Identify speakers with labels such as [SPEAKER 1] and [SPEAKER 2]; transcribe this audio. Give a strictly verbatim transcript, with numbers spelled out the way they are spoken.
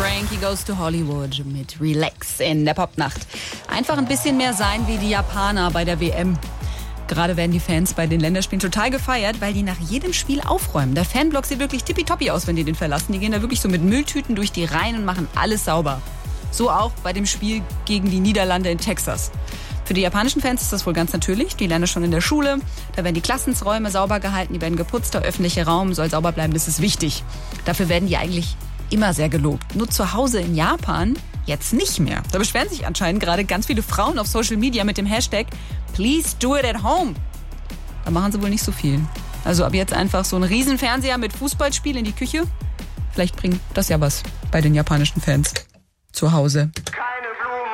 [SPEAKER 1] Frankie Goes to Hollywood mit Relax in der Popnacht. Einfach ein bisschen mehr sein wie die Japaner bei der W M. Gerade werden die Fans bei den Länderspielen total gefeiert, weil die nach jedem Spiel aufräumen. Der Fanblock sieht wirklich tippitoppi aus, wenn die den verlassen. Die gehen da wirklich so mit Mülltüten durch die Reihen und machen alles sauber. So auch bei dem Spiel gegen die Niederlande in Texas. Für die japanischen Fans ist das wohl ganz natürlich. Die lernen schon in der Schule. Da werden die Klassenzräume sauber gehalten, die werden geputzt. Der öffentliche Raum soll sauber bleiben, das ist wichtig. Dafür werden die eigentlich immer sehr gelobt. Nur zu Hause in Japan jetzt nicht mehr. Da beschweren sich anscheinend gerade ganz viele Frauen auf Social Media mit dem Hashtag Please do it at home. Da machen sie wohl nicht so viel. Also ab jetzt einfach so ein Riesenfernseher mit Fußballspiel in die Küche. Vielleicht bringt das ja was bei den japanischen Fans zu Hause.